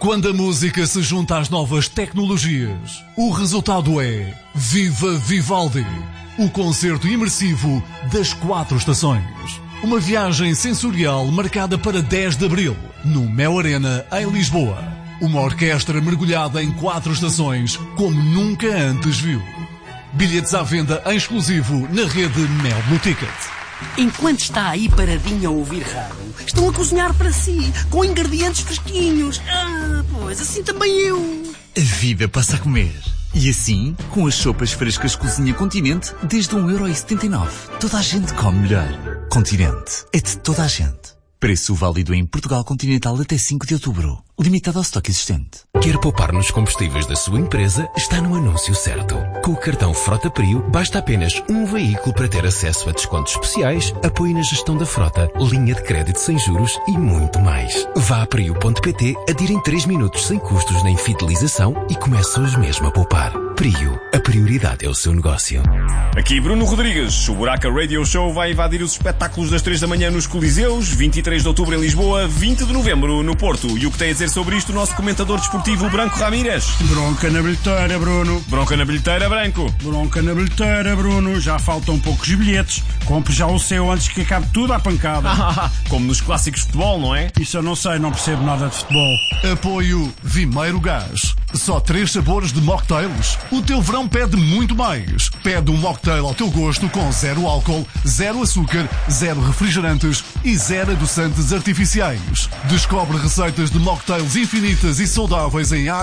Quando a música se junta às novas tecnologias, o resultado é Viva Vivaldi, o concerto imersivo das 4 estações. Uma viagem sensorial marcada para 10 de abril, no Mel Arena, em Lisboa. Uma orquestra mergulhada em 4 estações, como nunca antes viu. Bilhetes à venda em exclusivo na rede Mel Blue Ticket. Enquanto está aí paradinho a ouvir rádio, estão a cozinhar para si, com ingredientes fresquinhos. Pois assim também eu. A vida passa a comer. E assim, com as sopas frescas Cozinha Continente, desde 1,79€. Toda a gente come melhor. Continente é de toda a gente. Preço válido em Portugal Continental até 5 de outubro. Limitado ao estoque existente. Quer poupar nos combustíveis da sua empresa? Está no anúncio certo. Com o cartão Frota Prio, basta apenas um veículo para ter acesso a descontos especiais, apoio na gestão da frota, linha de crédito sem juros e muito mais. Vá a prio.pt, adira em 3 minutos sem custos nem fidelização e comece hoje mesmo a poupar. Prio, a prioridade é o seu negócio. Aqui Bruno Rodrigues. O Buraca Radio Show vai invadir os espetáculos das 3 da manhã nos Coliseus, 23 de outubro em Lisboa, 20 de novembro no Porto. E o que tem a dizer sobre isto o nosso comentador desportivo Branco Ramírez? Bronca na bilheteira, Bruno. Bronca na bilheteira, Branco. Bronca na bilheteira, Bruno. Já faltam poucos bilhetes. Compre já o seu antes que acabe tudo à pancada. Como nos clássicos de futebol, não é? Isso eu não sei, não percebo nada de futebol. Apoio Vimeiro Gás. Só 3 sabores de mocktails. O teu verão pede muito mais. Pede um mocktail ao teu gosto com 0 álcool, 0 açúcar, 0 refrigerantes e 0 adoçantes artificiais. Descobre receitas de mocktails infinitas e saudáveis em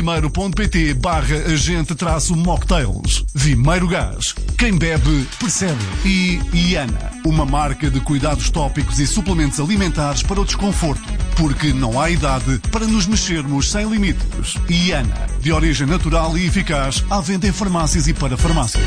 aguadovimeiro.pt/agente-mocktails. Vimeiro Gás. Quem bebe, percebe. E Iana, uma marca de cuidados tópicos e suplementos alimentares para o desconforto. Porque não há idade para nos mexermos sem limites. Iana, de origem natural e eficaz, à venda em farmácias e para farmácias.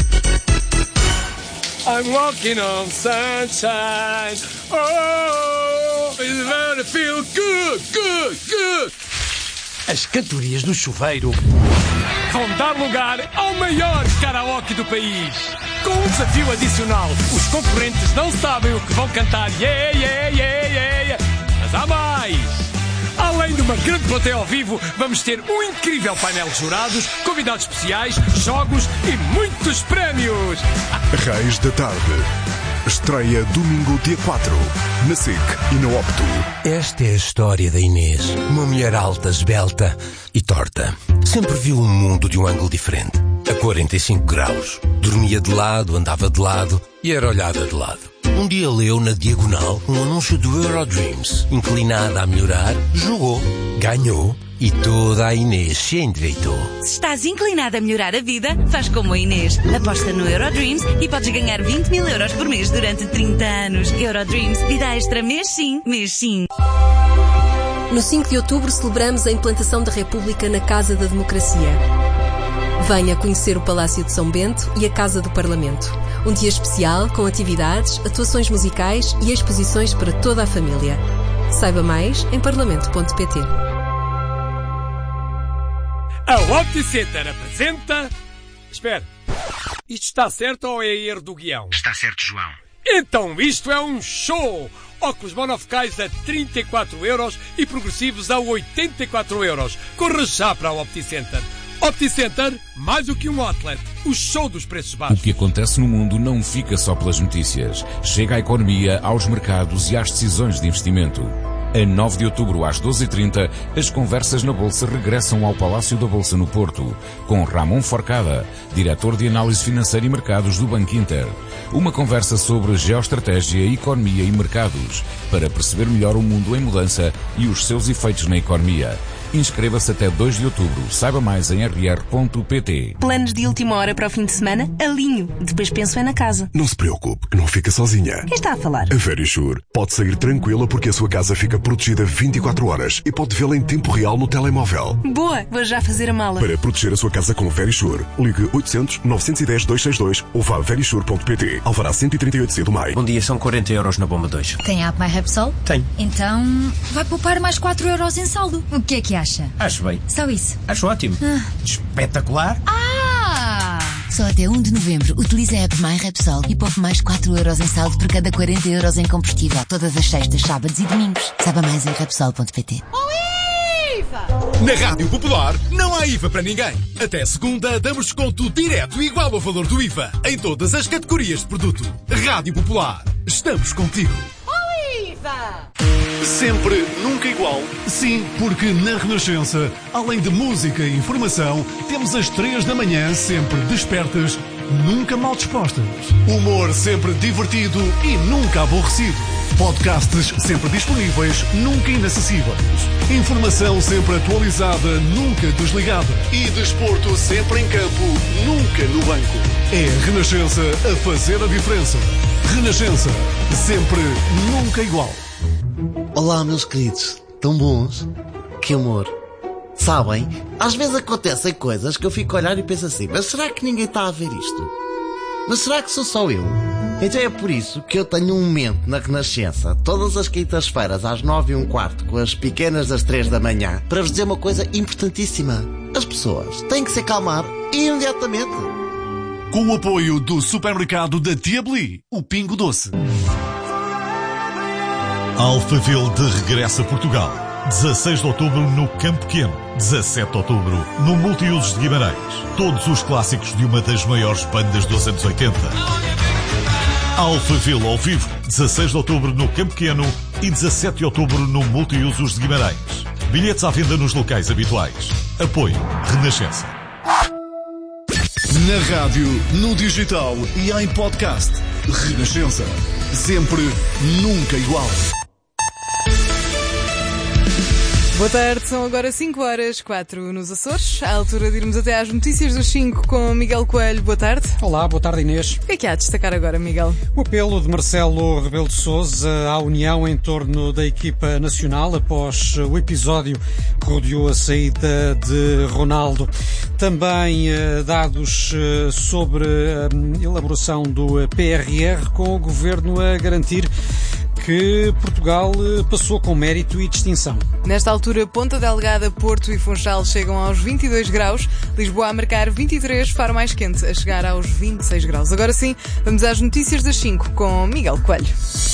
I'm walking on sunshine. Oh, it's gonna feel good, good, good. As cantorias do chuveiro Vão dar lugar ao maior karaoke do país. Com um desafio adicional. Os concorrentes não sabem o que vão cantar. Yeah, yeah, yeah, yeah, yeah. Mas há mais. Além de uma grande plateia ao vivo, vamos ter um incrível painel de jurados, convidados especiais, jogos e muitos prémios. Reis da Tarde. Estreia domingo, dia 4, na SIC e na Opto. Esta é a história da Inês, uma mulher alta, esbelta e torta. Sempre viu o mundo de um ângulo diferente, a 45 graus. Dormia de lado, andava de lado e era olhada de lado. Um dia leu na diagonal um anúncio do Eurodreams. Inclinada a melhorar, jogou, ganhou e toda a Inês se endireitou. Se estás inclinada a melhorar a vida, faz como a Inês. Aposta no Eurodreams e podes ganhar 20 mil euros por mês durante 30 anos. Eurodreams, vida extra mês sim, mês sim. No 5 de outubro celebramos a implantação da República na Casa da Democracia. Venha conhecer o Palácio de São Bento e a Casa do Parlamento. Um dia especial com atividades, atuações musicais e exposições para toda a família. Saiba mais em parlamento.pt. A OptiCenter apresenta... Espera, isto está certo ou é erro do guião? Está certo, João. Então isto é um show! Óculos monofocais a 34€ e progressivos a 84€. Corra já para a OptiCenter. OptiCenter, mais do que um outlet, o show dos preços baixos. O que acontece no mundo não fica só pelas notícias. Chega à economia, aos mercados e às decisões de investimento. A 9 de outubro, às 12h30, as conversas na Bolsa regressam ao Palácio da Bolsa no Porto, com Ramon Forcada, diretor de Análise Financeira e Mercados do Banco Inter. Uma conversa sobre geoestratégia, economia e mercados, para perceber melhor o mundo em mudança e os seus efeitos na economia. Inscreva-se até 2 de outubro. Saiba mais em rr.pt. Planos de última hora para o fim de semana? Alinho. Depois penso é na casa. Não se preocupe, que não fica sozinha. Quem está a falar? A Verisure pode sair tranquila porque a sua casa fica protegida 24 horas e pode vê-la em tempo real no telemóvel. Boa, vou já fazer a mala. Para proteger a sua casa com Verisure, ligue 800-910-262 ou vá a verisure.pt. Alvará 138C do Maio. Bom dia, são 40€ na bomba 2. Tem a app MyRepsol? Tem. Então vai poupar mais 4€ em saldo. O que é que acha? Acho bem. Só isso? Acho ótimo. Espetacular. Só até 1 de novembro utilize a app MyRepsol e poupe mais 4€ em saldo por cada 40€ em combustível. Todas as sextas, sábados e domingos. Saiba mais em Repsol.pt. Oh, Iva! Na Rádio Popular não há IVA para ninguém. Até segunda damos desconto direto igual ao valor do IVA em todas as categorias de produto. Rádio Popular, estamos contigo. Sempre, nunca igual. Sim, porque na Renascença, além de música e informação, temos às 3 da manhã sempre despertas, nunca mal dispostas. Humor sempre divertido e nunca aborrecido. Podcasts sempre disponíveis, nunca inacessíveis. Informação sempre atualizada, nunca desligada. E desporto sempre em campo, nunca no banco. É a Renascença a fazer a diferença. Renascença, sempre, nunca igual. Olá, meus queridos. Tão bons? Que amor. Sabem, às vezes acontecem coisas que eu fico a olhar e penso assim, mas será que ninguém está a ver isto? Mas será que sou só eu? Então é por isso que eu tenho um momento na Renascença, todas as quintas-feiras às 9h15, com as pequenas das 3 da manhã, para vos dizer uma coisa importantíssima. As pessoas têm que se acalmar imediatamente. Com o apoio do supermercado da Tia Beli, o Pingo Doce. Alphaville de regresso a Portugal. 16 de outubro no Campo Pequeno. 17 de outubro no Multiusos de Guimarães. Todos os clássicos de uma das maiores bandas dos anos 80. Alphaville ao vivo. 16 de outubro no Campo Pequeno e 17 de outubro no Multiusos de Guimarães. Bilhetes à venda nos locais habituais. Apoio Renascença. Na rádio, no digital e em podcast. Renascença. Sempre, nunca igual. Boa tarde, são agora 5h04 nos Açores. À altura de irmos até às notícias dos 5 com Miguel Coelho. Boa tarde. Olá, boa tarde, Inês. O que é que há de destacar agora, Miguel? O apelo de Marcelo Rebelo de Sousa à união em torno da equipa nacional após o episódio que rodeou a saída de Ronaldo. Também dados sobre a elaboração do PRR, com o Governo a garantir que Portugal passou com mérito e distinção. Nesta altura, Ponta Delgada, Porto e Funchal chegam aos 22 graus, Lisboa a marcar 23, Faro mais quente a chegar aos 26 graus. Agora sim, vamos às notícias das 5 com Miguel Coelho.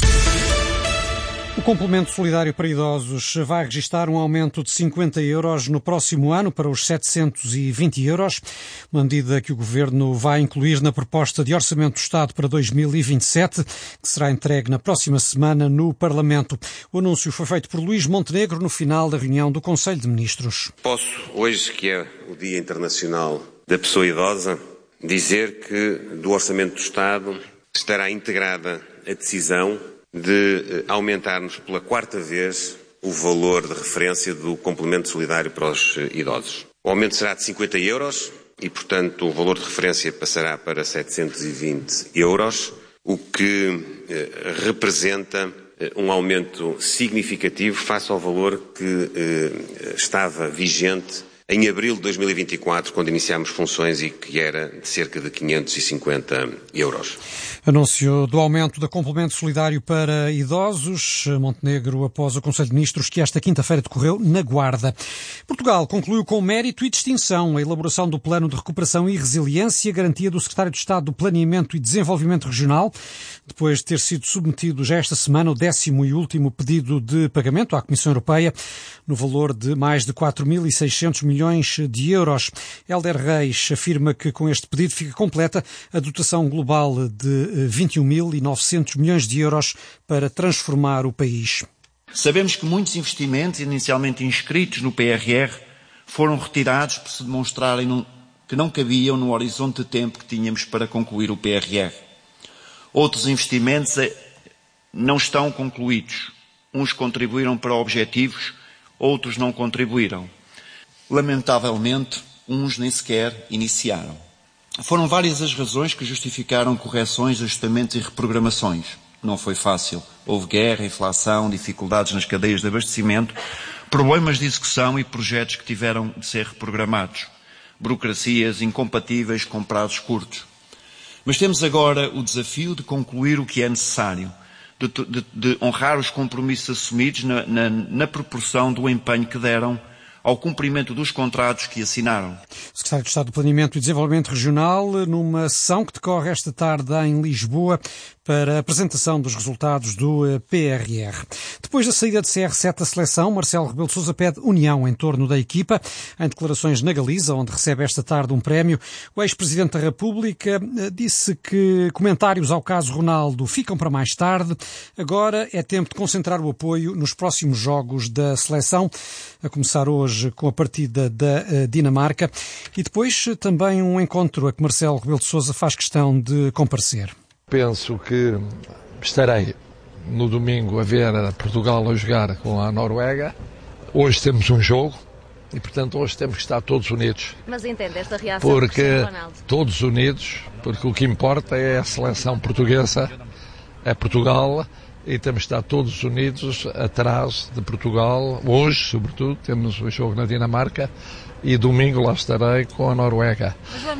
O complemento solidário para idosos vai registrar um aumento de 50 euros no próximo ano para os 720 euros, uma medida que o Governo vai incluir na proposta de Orçamento do Estado para 2027, que será entregue na próxima semana no Parlamento. O anúncio foi feito por Luís Montenegro no final da reunião do Conselho de Ministros. Posso, hoje que é o Dia Internacional da Pessoa Idosa, dizer que do Orçamento do Estado estará integrada a decisão de aumentarmos pela 4ª vez o valor de referência do complemento solidário para os idosos. O aumento será de 50 euros e, portanto, o valor de referência passará para 720 euros, o que representa um aumento significativo face ao valor que estava vigente em abril de 2024, quando iniciámos funções e que era de cerca de 550 euros. Anúncio do aumento do complemento solidário para idosos. Montenegro após o Conselho de Ministros que esta quinta-feira decorreu na Guarda. Portugal concluiu com mérito e distinção a elaboração do Plano de Recuperação e Resiliência, garantia do Secretário de Estado do Planeamento e Desenvolvimento Regional, depois de ter sido submetido já esta semana o 10º e último pedido de pagamento à Comissão Europeia, no valor de mais de 4.600 milhões de euros. Hélder Reis afirma que com este pedido fica completa a dotação global de 21.900 milhões de euros para transformar o país. Sabemos que muitos investimentos inicialmente inscritos no PRR foram retirados por se demonstrarem que não cabiam no horizonte de tempo que tínhamos para concluir o PRR. Outros investimentos não estão concluídos. Uns contribuíram para objetivos, outros não contribuíram. Lamentavelmente, uns nem sequer iniciaram. Foram várias as razões que justificaram correções, ajustamentos e reprogramações. Não foi fácil. Houve guerra, inflação, dificuldades nas cadeias de abastecimento, problemas de execução e projetos que tiveram de ser reprogramados. Burocracias incompatíveis com prazos curtos. Mas temos agora o desafio de concluir o que é necessário, de honrar os compromissos assumidos na proporção do empenho que deram ao cumprimento dos contratos que assinaram. O Secretário de Estado do Planeamento e Desenvolvimento Regional, numa sessão que decorre esta tarde em Lisboa, para a apresentação dos resultados do PRR. Depois da saída de CR7 da seleção, Marcelo Rebelo de Sousa pede união em torno da equipa. Em declarações na Galiza, onde recebe esta tarde um prémio, o ex-presidente da República disse que comentários ao caso Ronaldo ficam para mais tarde. Agora é tempo de concentrar o apoio nos próximos jogos da seleção, a começar hoje com a partida da Dinamarca, e depois também um encontro a que Marcelo Rebelo de Sousa faz questão de comparecer. Penso que estarei no domingo a ver Portugal a jogar com a Noruega. Hoje temos um jogo e, portanto, hoje temos que estar todos unidos. Mas entende esta reação porque do Cristiano Ronaldo? Todos unidos, porque o que importa é a seleção portuguesa, é Portugal, e temos que estar todos unidos atrás de Portugal. Hoje, sobretudo, temos o jogo na Dinamarca e domingo lá estarei com a Noruega.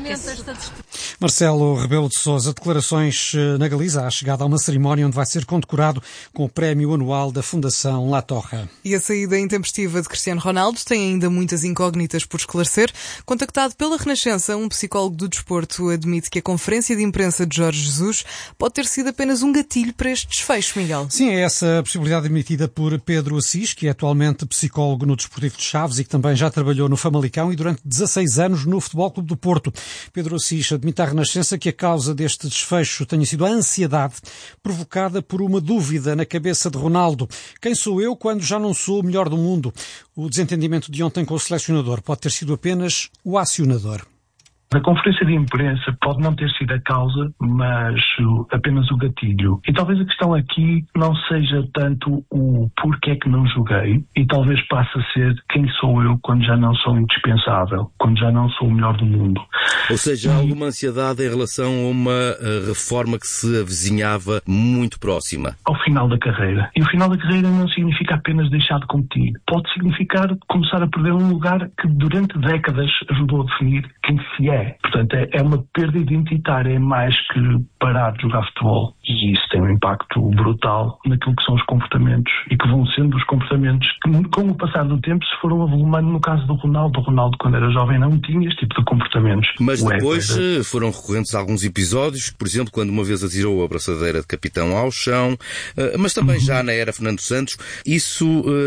Marcelo Rebelo de Sousa, declarações na Galiza à chegada a uma cerimónia onde vai ser condecorado com o prémio anual da Fundação La Torre. E a saída intempestiva de Cristiano Ronaldo tem ainda muitas incógnitas por esclarecer. Contactado pela Renascença, um psicólogo do desporto admite que a conferência de imprensa de Jorge Jesus pode ter sido apenas um gatilho para este desfecho, Miguel. Sim, é essa a possibilidade admitida por Pedro Assis, que é atualmente psicólogo no Desportivo de Chaves e que também já trabalhou no Famalicão e durante 16 anos no Futebol Clube do Porto. Pedro Assis admite à Renascença que a causa deste desfecho tenha sido a ansiedade provocada por uma dúvida na cabeça de Ronaldo. Quem sou eu quando já não sou o melhor do mundo? O desentendimento de ontem com o selecionador pode ter sido apenas o acionador. A conferência de imprensa pode não ter sido a causa, mas apenas o gatilho. E talvez a questão aqui não seja tanto o porquê que não joguei, e talvez passe a ser quem sou eu quando já não sou indispensável, quando já não sou o melhor do mundo. Ou seja, há alguma ansiedade em relação a uma reforma que se avizinhava muito próxima. Ao final da carreira. E o final da carreira não significa apenas deixar de competir. Pode significar começar a perder um lugar que durante décadas ajudou a definir quem se é. Portanto, é uma perda identitária, é mais que parar de jogar futebol. E isso tem um impacto brutal naquilo que são os comportamentos e que vão sendo os comportamentos que, com o passar do tempo, se foram avolumando. No caso do Ronaldo, quando era jovem, não tinha este tipo de comportamentos. Mas depois foram recorrentes alguns episódios, por exemplo, quando uma vez atirou a braçadeira de capitão ao chão, mas também já na era Fernando Santos. Isso,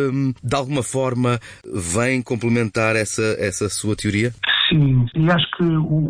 de alguma forma, vem complementar essa sua teoria? Sim, e acho que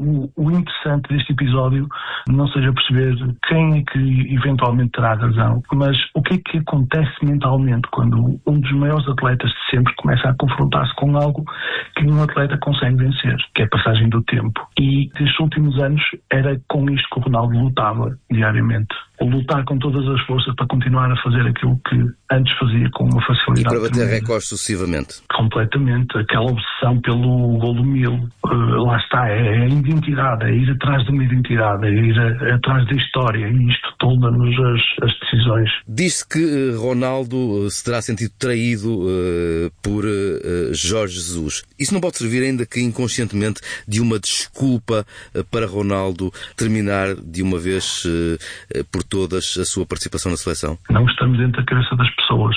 o interessante deste episódio não seja perceber quem é que eventualmente terá razão, mas o que é que acontece mentalmente quando um dos maiores atletas de sempre começa a confrontar-se com algo que nenhum atleta consegue vencer, que é a passagem do tempo. E nestes últimos anos era com isto que o Ronaldo lutava diariamente. Lutar com todas as forças para continuar a fazer aquilo que antes fazia com uma facilidade. E para bater recordes sucessivamente. Completamente. Aquela obsessão pelo gol do 1000. Lá está, é a identidade, é ir atrás de uma identidade, é ir atrás da história, e isto tolda-nos as decisões. Diz-se que Ronaldo se terá sentido traído por Jorge Jesus. Isso não pode servir, ainda que inconscientemente, de uma desculpa para Ronaldo terminar de uma vez por todas a sua participação na seleção? Não estamos dentro da cabeça das pessoas,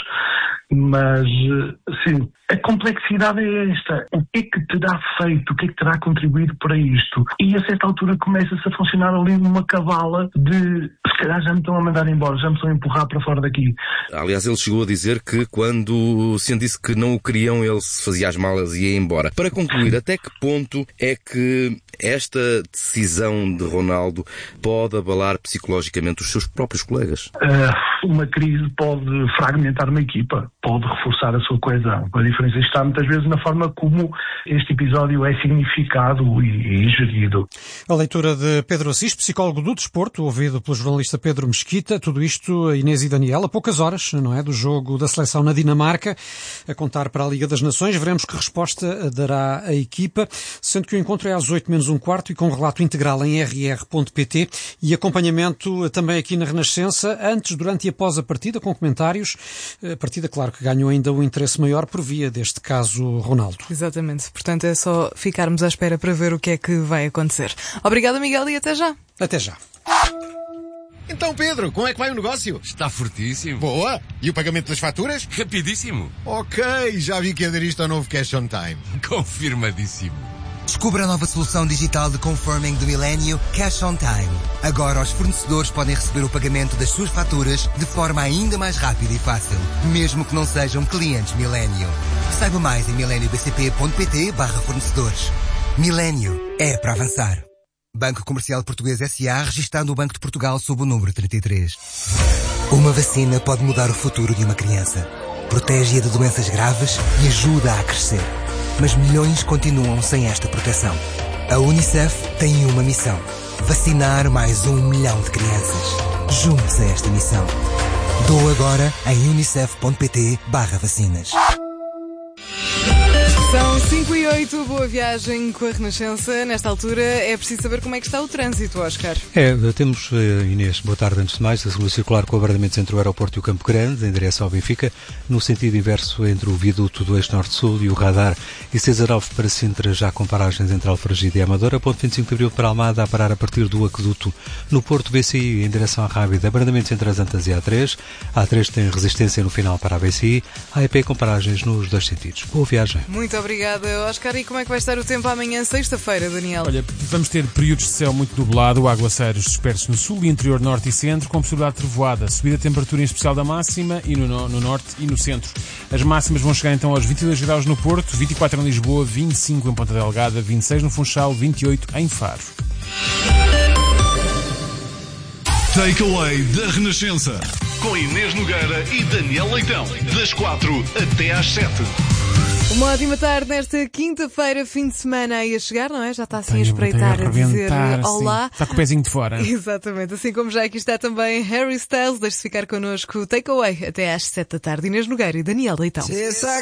mas sim, a complexidade é esta. O que é que terá feito, o que é que terá contribuído para isto? E a certa altura começa-se a funcionar ali numa cabala de se calhar já me estão a mandar embora, já me estão a empurrar para fora daqui. Aliás, ele chegou a dizer que quando se disse que não o queriam, ele se fazia as malas e ia embora. Para concluir, até que ponto é que esta decisão de Ronaldo pode abalar psicologicamente os seus próprios colegas? Uma crise pode fragmentar uma equipa, pode reforçar a sua coesão. A diferença está muitas vezes na forma como este episódio é significado e gerido. A leitura de Pedro Assis, psicólogo do desporto, ouvido pelo jornalista Pedro Mesquita. Tudo isto, a Inês e Daniel, a poucas horas, não é, do jogo da seleção na Dinamarca, a contar para a Liga das Nações. Veremos que resposta dará a equipa, sendo que o encontro é às 8:45 e com relato integral em rr.pt e acompanhamento também aqui na Renascença, antes, durante e após a partida, com comentários. A partida, claro, que ganhou ainda um interesse maior por via deste caso Ronaldo. Exatamente. Portanto, é só ficarmos à espera para ver o que é que vai acontecer. Obrigada, Miguel, e até já. Até já. Então, Pedro, como é que vai o negócio? Está fortíssimo. Boa! E o pagamento das faturas? Rapidíssimo. Ok, já vi que aderiste ao novo Cash on Time. Confirmadíssimo. Descubra a nova solução digital de confirming do Millennium Cash on Time. Agora os fornecedores podem receber o pagamento das suas faturas de forma ainda mais rápida e fácil, mesmo que não sejam clientes Millennium. Saiba mais em millenniumbcp.pt/fornecedores. Millennium é para avançar. Banco Comercial Português S.A. registado no Banco de Portugal sob o número 33. Uma vacina pode mudar o futuro de uma criança. Protege-a de doenças graves e ajuda a crescer. Mas milhões continuam sem esta proteção. A UNICEF tem uma missão: vacinar mais 1 milhão de crianças. Junte-se a esta missão. Doa agora em unicef.pt/vacinas. São 5:08, boa viagem com a Renascença. Nesta altura é preciso saber como é que está o trânsito, Oscar. Temos, Inês, boa tarde antes de mais, a segunda circular com abrandamentos entre o aeroporto e o Campo Grande, em direção ao Benfica, no sentido inverso entre o viaduto do Eixo Norte-Sul e o radar, e César Alves para Sintra, já com paragens entre Alfragide e Amadora, ponto 25 de Abril para Almada, a parar a partir do aqueduto. No Porto BCI, em direção à Rábida, abrandamentos entre as Antas e a A3. A A3 tem resistência no final para a BCI, a EP com paragens nos dois sentidos. Boa viagem. Muito obrigada, Oscar. E como é que vai estar o tempo amanhã, sexta-feira, Daniel? Olha, vamos ter períodos de céu muito nublado, aguaceiros dispersos no sul e interior norte e centro, com possibilidade de trovoada, subida de temperatura em especial da máxima e no norte e no centro. As máximas vão chegar então aos 22 graus no Porto, 24 em Lisboa, 25 em Ponta Delgada, 26 no Funchal, 28 em Faro. Takeaway da Renascença, com Inês Nogueira e Daniel Leitão, das 4 até às 7. Uma ótima tarde nesta quinta-feira, fim de semana aí a chegar, não é? Já está assim a espreitar, a dizer olá. Está com o pezinho de fora. Exatamente, assim como já aqui está também Harry Styles. Deixe-se ficar connosco. Takeaway até às 7 da tarde. Inês Nogueira e Daniel Leitão.